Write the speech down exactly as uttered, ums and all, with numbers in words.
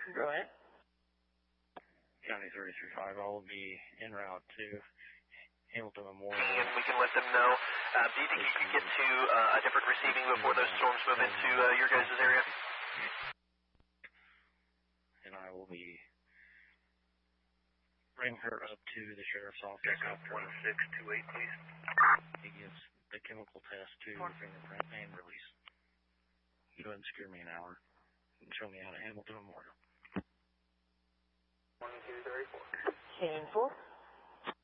Go ahead. County three three five, I will be en route to Hamilton Memorial. And we can let them know. Uh, do you think you could get to uh, a different receiving before those storms move into uh, your guys' area? And I will be bring her up to the sheriff's office after one six two eight, please. He gives the chemical test to fingerprint and release. Go ahead and secure me an hour and show me how to Hamilton Memorial. one two three four. Chain four.